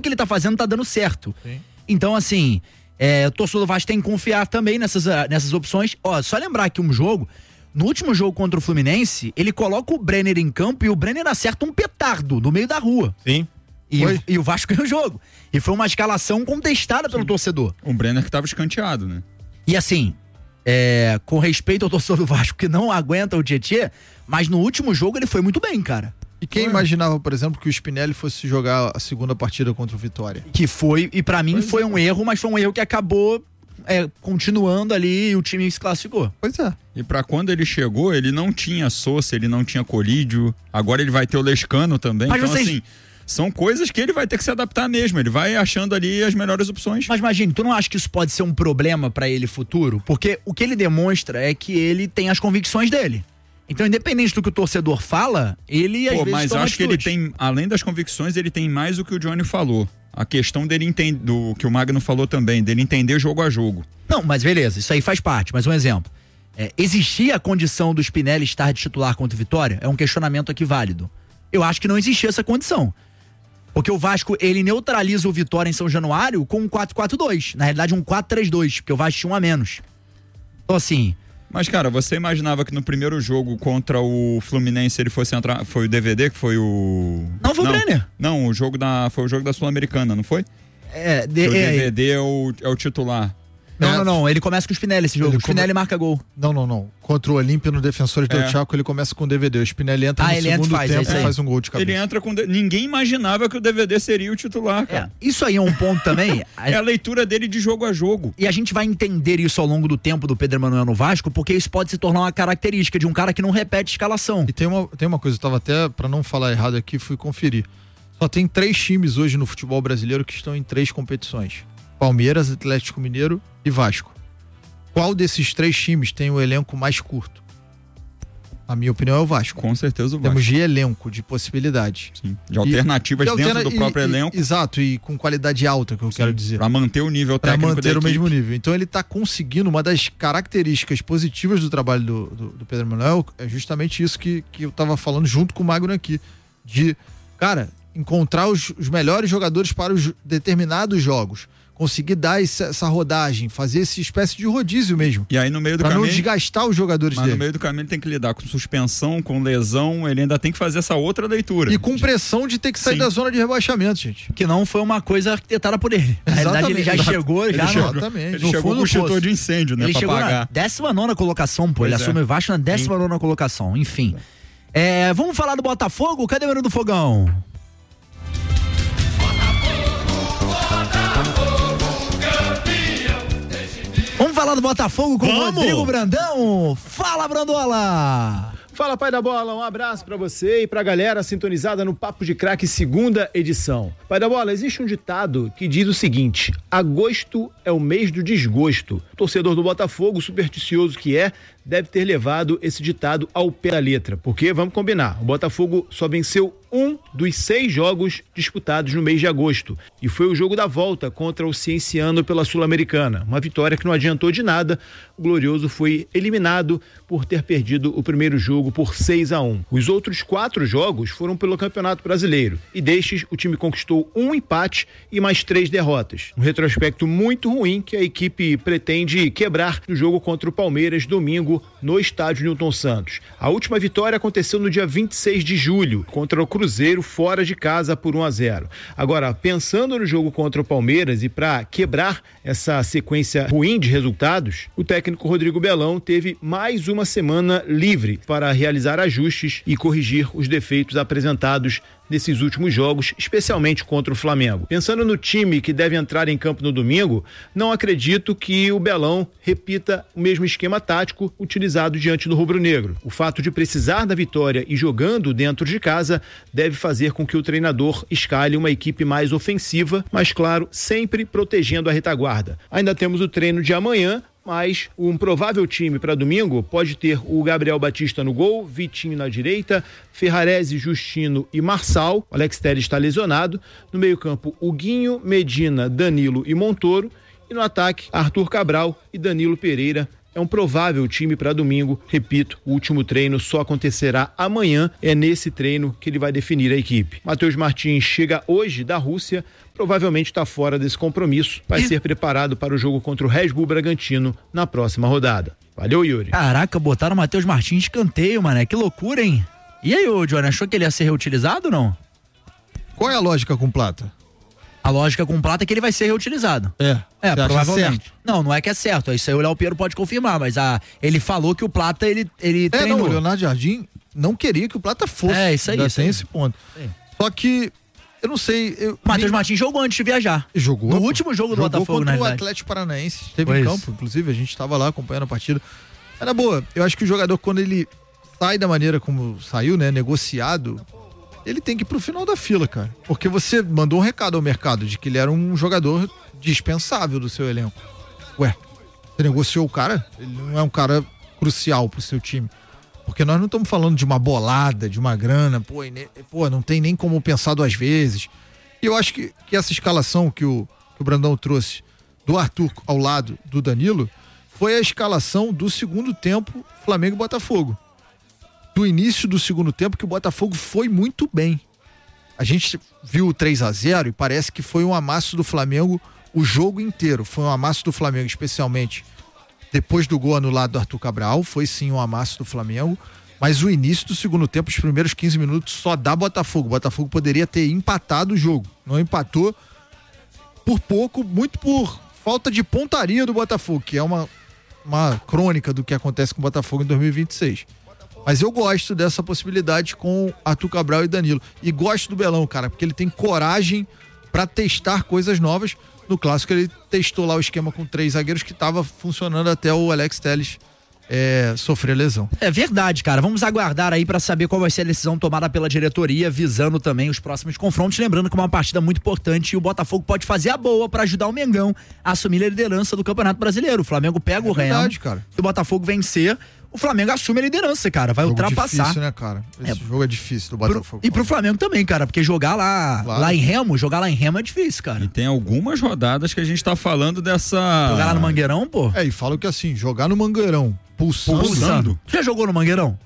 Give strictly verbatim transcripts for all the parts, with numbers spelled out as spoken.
que ele tá fazendo tá dando certo. Sim. Então, assim, é, o torcedor do Vasco tem que confiar também nessas, nessas opções. Ó, só lembrar que um jogo, no último jogo contra o Fluminense, ele coloca o Brenner em campo e o Brenner acerta um petardo no meio da rua. Sim. E, o, e o Vasco ganhou o jogo. E foi uma escalação contestada pelo Sim. torcedor. O Brenner que tava escanteado, né? E assim, é, com respeito ao torcedor do Vasco que não aguenta o Tietê, mas no último jogo ele foi muito bem, cara. E quem foi. imaginava, por exemplo, que o Spinelli fosse jogar a segunda partida contra o Vitória? Que foi, e pra mim pois foi é. um erro, mas foi um erro que acabou é, continuando ali e o time se classificou. Pois é. E pra quando ele chegou, ele não tinha Sousa, ele não tinha Colídio, agora ele vai ter o Lescano também, mas então vocês... assim... São coisas que ele vai ter que se adaptar mesmo, ele vai achando ali as melhores opções. Mas imagine, tu não acha que isso pode ser um problema pra ele futuro? Porque o que ele demonstra é que ele tem as convicções dele. Então, independente do que o torcedor fala, ele às Pô, vezes mas toma acho atitude. que ele tem, além das convicções, ele tem mais o que o Johnny falou. A questão dele entender, do que o Magno falou também, dele entender jogo a jogo. Não, mas beleza, isso aí faz parte. Mas um exemplo, é, existia a condição do Spinelli estar de titular contra o Vitória? É um questionamento aqui válido. Eu acho que não existia essa condição. Porque o Vasco, ele neutraliza o Vitória em São Januário com um quatro quatro dois. Na realidade, um quatro três dois, porque o Vasco tinha um a menos. Então, assim... Mas, cara, você imaginava que no primeiro jogo contra o Fluminense ele fosse entrar... Foi o D V D que foi o... Não, foi o Brenner. Não, o jogo da, foi o jogo da Sul-Americana, não foi? É, de, o é, D V D é o, é o titular. Não, É. não, não. Ele começa com o Spinelli esse jogo. Ele O Spinelli come- marca gol. Não, não, não. Contra o Olímpia no Defensores do É. Chaco, ele começa com o D V D. O Spinelli entra Ah, no ele entra e segundo faz, é tempo isso e aí. faz um gol de cabeça. Ele entra com... D- Ninguém imaginava que o D V D seria o titular, É, cara. isso aí é um ponto também. É a leitura dele de jogo a jogo. E a gente vai entender isso ao longo do tempo do Pedro Emanuel no Vasco, porque isso pode se tornar uma característica de um cara que não repete escalação. E tem uma, tem uma coisa, eu tava até, pra não falar errado aqui, fui conferir. Só tem três times hoje no futebol brasileiro que estão em três competições: Palmeiras, Atlético Mineiro e Vasco. Qual desses três times tem o elenco mais curto? A minha opinião é o Vasco. Com certeza o Vasco. Temos de elenco, de possibilidade. Sim. De alternativas de dentro alterna- do próprio e- e- elenco. Exato, e com qualidade alta, que eu quero dizer. Pra manter o nível Para técnico manter da o mesmo equipe. nível. Então ele está conseguindo, uma das características positivas do trabalho do, do, do Pedro Emanuel é justamente isso que, que eu estava falando junto com o Magno aqui, de, cara, encontrar os, os melhores jogadores para os determinados jogos, conseguir dar essa, essa rodagem, fazer essa espécie de rodízio mesmo, E aí no meio do para não caminho... desgastar os jogadores Mas no dele. meio do caminho ele tem que lidar com suspensão, com lesão, ele ainda tem que fazer essa outra leitura. E com pressão de ter que sair Sim. da zona de rebaixamento, gente. Que não foi uma coisa arquitetada por ele. Na realidade, ele já Exatamente. chegou, já Ele no, Exatamente. Ele no chegou fundo com o do extintor poço. de incêndio, né? Ele pra chegou na pagar. décima nona colocação, pô. Pois ele é. assume o Vasco na décima nona colocação. Enfim. É, vamos falar do Botafogo? Cadê o menino do Fogão? Vamos falar do Botafogo com o Vamos! Rodrigo Brandão. Fala, Brandola! Fala, pai da bola, um abraço pra você e pra galera sintonizada no Papo de Craque, segunda edição. Pai da bola, existe um ditado que diz o seguinte: agosto é o mês do desgosto. O torcedor do Botafogo, supersticioso que é, deve ter levado esse ditado ao pé da letra, porque, vamos combinar, o Botafogo só venceu um dos seis jogos disputados no mês de agosto, e foi o jogo da volta contra o Cienciano pela Sul-Americana, uma vitória que não adiantou de nada. O Glorioso foi eliminado por ter perdido o primeiro jogo por seis a um. Os outros quatro jogos foram pelo Campeonato Brasileiro, e destes o time conquistou um empate e mais três derrotas. Um retrospecto muito ruim que a equipe pretende quebrar no jogo contra o Palmeiras domingo no estádio Newton Santos. A última vitória aconteceu no dia vinte e seis de julho, contra o Cruzeiro fora de casa por um a zero. Agora, pensando no jogo contra o Palmeiras e para quebrar essa sequência ruim de resultados, o técnico Rodrigo Belão teve mais uma semana livre para realizar ajustes e corrigir os defeitos apresentados nesses últimos jogos, especialmente contra o Flamengo. Pensando no time que deve entrar em campo no domingo, não acredito que o Belão repita o mesmo esquema tático utilizado diante do rubro-negro. O fato de precisar da vitória e jogando dentro de casa deve fazer com que o treinador escale uma equipe mais ofensiva, mas claro, sempre protegendo a retaguarda. Ainda temos o treino de amanhã, mas um provável time para domingo pode ter o Gabriel Batista no gol, Vitinho na direita, Ferrarese, Justino e Marçal. O Alex Telles está lesionado. No meio-campo, Huguinho, Medina, Danilo e Montoro. E no ataque, Arthur Cabral e Danilo Pereira, é um provável time para domingo. Repito, o último treino só acontecerá amanhã. É nesse treino que ele vai definir a equipe. Matheus Martins chega hoje da Rússia, provavelmente está fora desse compromisso. Vai ser preparado para o jogo contra o Red Bull Bragantino na próxima rodada. Valeu, Yuri. Caraca, botaram o Matheus Martins de escanteio, mané. Que loucura, hein? E aí, ô Johnny, achou que ele ia ser reutilizado ou não? Qual é a lógica com Plata? A lógica com Plata é que ele vai ser reutilizado. É. É, Você acha provavelmente. certo? Não, não é que é certo. Isso aí o Léo Piero pode confirmar, mas a, ele falou que o Plata, ele, ele É, treinou. não, o Leonardo Jardim não queria que o Plata fosse. É, isso aí, Ainda isso tem aí. esse ponto. Sim. Só que, eu não sei... Eu, O Matheus me- Martins jogou antes de viajar. Jogou. No pô. último jogo do Jogou Botafogo, na contra o realidade. Atlético Paranaense. Esteve Pois. em campo, inclusive, a gente estava lá acompanhando a partida. Era boa. Eu acho que o jogador, quando ele sai da maneira como saiu, né, negociado, ele tem que ir pro final da fila, cara. Porque você mandou um recado ao mercado de que ele era um jogador dispensável do seu elenco. Ué, você negociou o cara? Ele não é um cara crucial pro seu time. Porque nós não estamos falando de uma bolada, de uma grana, pô, e ne- pô, não tem nem como pensar duas vezes. E eu acho que, que essa escalação que o, que o Brandão trouxe do Arthur ao lado do Danilo foi a escalação do segundo tempo Flamengo e Botafogo. Do início do segundo tempo que o Botafogo foi muito bem. A gente viu o três a zero e parece que foi um amasso do Flamengo o jogo inteiro. Foi um amasso do Flamengo, especialmente depois do gol anulado do Arthur Cabral. Foi sim um amasso do Flamengo. Mas o início do segundo tempo, os primeiros quinze minutos, só dá Botafogo. O Botafogo poderia ter empatado o jogo. Não empatou por pouco, muito por falta de pontaria do Botafogo, que é uma, uma crônica do que acontece com o Botafogo em dois mil e vinte e seis. Mas eu gosto dessa possibilidade com Arthur Cabral e Danilo. E gosto do Belão, cara, porque ele tem coragem pra testar coisas novas. No clássico ele testou lá o esquema com três zagueiros que estava funcionando até o Alex Telles é, sofrer lesão. É verdade, cara. Vamos aguardar aí pra saber qual vai ser a decisão tomada pela diretoria, visando também os próximos confrontos. Lembrando que é uma partida muito importante e o Botafogo pode fazer a boa pra ajudar o Mengão a assumir a liderança do Campeonato Brasileiro. O Flamengo pega É o Remo. verdade, cara. Se o Botafogo vencer, o Flamengo assume a liderança, cara. Vai Jogo ultrapassar. difícil, né, cara? Esse É. jogo é difícil do Pro- Botafogo. e pro Flamengo também, cara, porque jogar lá, Claro. lá em Remo, jogar lá em Remo é difícil, E cara. tem algumas rodadas que a gente tá falando dessa. Jogar lá no Mangueirão, pô. É, e falam que assim, jogar no Mangueirão, pulsando, pulsando, Pulsando. Tu já jogou no Mangueirão?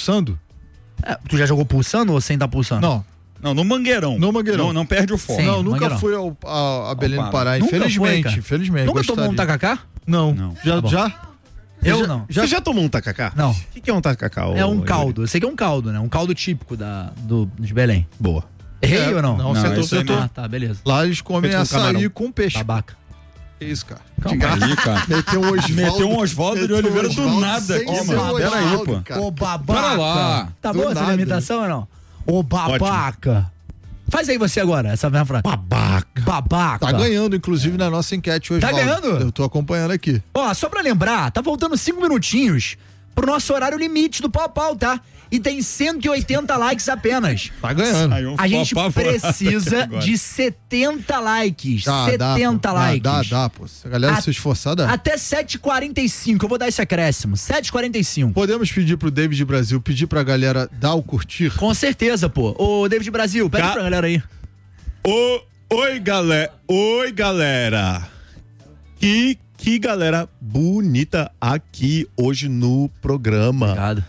É, tu já jogou pulsando ou sem estar pulsando? Não, Não, no Mangueirão. No Mangueirão. Não, não perde o foco. Sim. não, nunca Mangueirão. fui ao, a, a Belém do Ao Pará, Nunca infelizmente, foi, cara. infelizmente. Nunca gostaria. tomou um tacacá? Não, Não. já, Tá bom. já? Eu já, não. Já, Você já tomou um tacacá? Não. O que, que é um tacacá? É um ô, caldo. Eu sei que é um caldo, né? Um caldo típico da, do, de Belém. Boa. Errei É, ou não? não, Não, acertou, isso aí acertou. não. Ah, tá, beleza. Lá eles comem Feito com açaí camarão. com peixe. Babaca. Que isso, cara? Calma aí, cara. Meteu um Osvaldo. Meteu um Osvaldo de Meteu um Oliveira do Osvaldo nada sem aqui, ser mano. o Pera aí, Osvaldo, pô. cara. Ô, babaca. Para lá. Tá Do boa essa nada. imitação ou não? Ô, babaca. Faz aí você agora, essa mesma frase. Babaca. Babaca. Tá ganhando, inclusive, na nossa enquete hoje. Tá ganhando? Eu tô acompanhando aqui. Ó, só pra lembrar, tá faltando cinco minutinhos pro nosso horário limite do pau a pau, tá? E tem cento e oitenta likes apenas. Tá ganhando. Saiu um A gente pau apavorado precisa agora. de setenta likes. Dá, dá, setenta pô. likes. Dá, dá, dá, pô. Se a galera A- se esforçar, dá. Até sete e quarenta e cinco. Eu vou dar esse acréscimo. sete e quarenta e cinco. Podemos pedir pro David Brasil, pedir pra galera dar o curtir? Com certeza, pô. Ô, David Brasil, pede Ca- pra galera aí. Ô, oi, galera. Oi, galera. Que, que galera bonita aqui hoje no programa. Obrigado.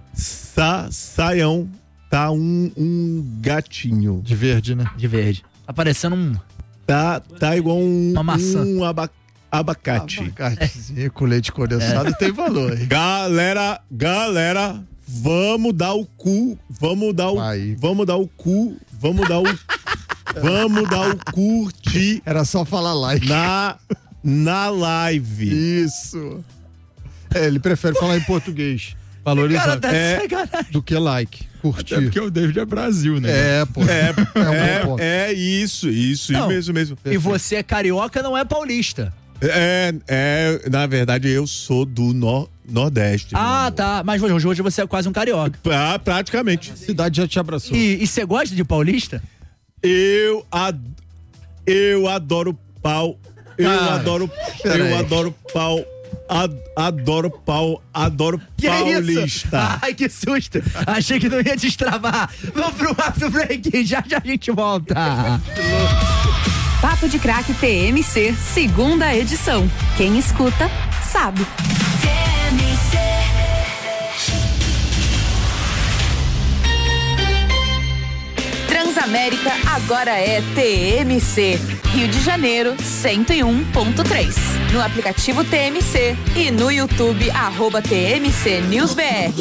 Sa, saião tá um, um gatinho. De verde, né? De verde. Tá parecendo um... Tá, tá igual um, Uma maçã. um aba, abacate. Abacatezinho com leite condensado tem valor, hein? Galera, galera, vamos dar o cu, vamos dar o, Aí. vamos dar o cu, vamos dar o, vamos dar o curtir Era só falar like. na, na live. Isso. É, ele prefere falar em português. Cara, Valorizar tá de É. sacanagem. do que like. Até Curtir. porque o David é Brasil, né? É, pô. É, É um bom ponto. é, é isso, isso, Não. isso mesmo, mesmo. E você é carioca, não é paulista. É, é, na verdade eu sou do nor, Nordeste. meu Ah, amor. tá. Mas hoje, hoje você é quase um carioca. Pra, praticamente. A cidade já te abraçou. E você gosta de paulista? Eu, ad, eu adoro pau. Eu Cara, adoro. pera Eu aí. adoro pau. Ad, adoro pau. Adoro Que é isso? paulista. Ai, que susto. Achei que não ia destravar. Vamos pro after break. Já já a gente volta. Papo de Craque P M C, segunda edição. Quem escuta, sabe. América agora é T M C. Rio de Janeiro, cento e um ponto três. No aplicativo T M C e no YouTube, arroba T M C News B R.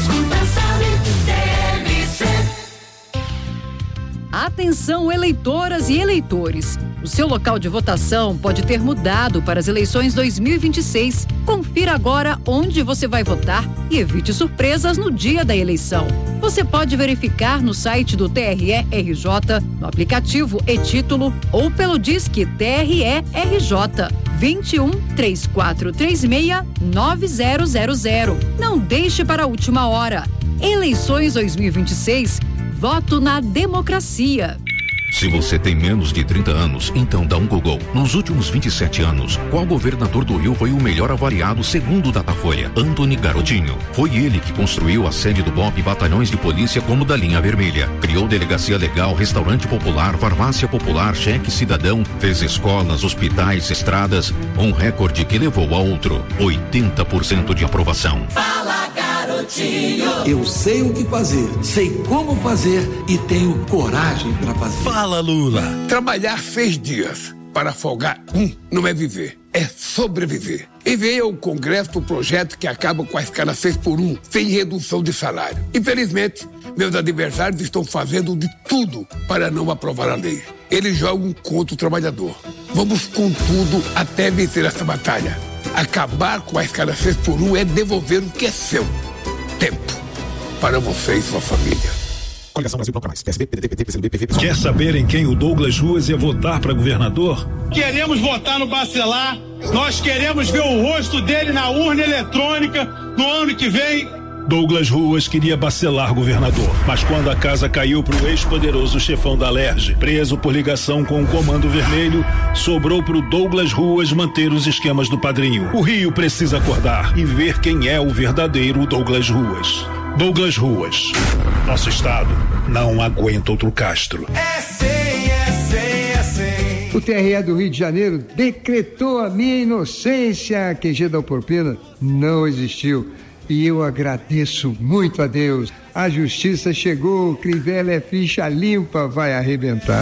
Atenção, eleitoras e eleitores. O seu local de votação pode ter mudado para as eleições dois mil e vinte e seis. Confira agora onde você vai votar e evite surpresas no dia da eleição. Você pode verificar no site do T R E R J, no aplicativo e-Título ou pelo Disque T R E R J vinte e um, três quatro três seis, nove zero zero zero. Não deixe para a última hora. Eleições dois mil e vinte e seis. Voto na democracia. Se você tem menos de trinta anos, então dá um Google. Nos últimos vinte e sete anos, qual governador do Rio foi o melhor avaliado segundo o Datafolha? Antony Garotinho. Foi ele que construiu a sede do B O P e batalhões de polícia como da linha vermelha. Criou delegacia legal, restaurante popular, farmácia popular, cheque cidadão, fez escolas, hospitais, estradas. Um recorde que levou a outro. oitenta por cento de aprovação. Fala, garotinho! Eu sei o que fazer, sei como fazer e tenho coragem para fazer. Fala, Lula! Trabalhar seis dias para folgar um não é viver, é sobreviver. Enviei ao Congresso o projeto que acaba com a escala seis por um, sem redução de salário. Infelizmente, meus adversários estão fazendo de tudo para não aprovar a lei. Eles jogam contra o trabalhador. Vamos com tudo até vencer essa batalha. Acabar com a escala seis por um é devolver o que é seu. Tempo para você e sua família. Coligação Brasil Bloco Mais, P S D, P D T, P T, P C do B, P V, P S D. Quer saber em quem o Douglas Ruas ia votar para governador? Queremos votar no Bacelar, nós queremos ver o rosto dele na urna eletrônica no ano que vem. Douglas Ruas queria bacelar governador, mas quando a casa caiu pro ex-poderoso chefão da Alerj, preso por ligação com o Comando Vermelho, sobrou pro Douglas Ruas manter os esquemas do padrinho. O Rio precisa acordar e ver quem é o verdadeiro Douglas Ruas. Douglas Ruas. Nosso estado não aguenta outro Castro. É sim, é sim, é sim. O T R E do Rio de Janeiro decretou a minha inocência. A Q G da Alporpena não existiu. E eu agradeço muito a Deus. A justiça chegou, Crivella é ficha limpa, vai arrebentar.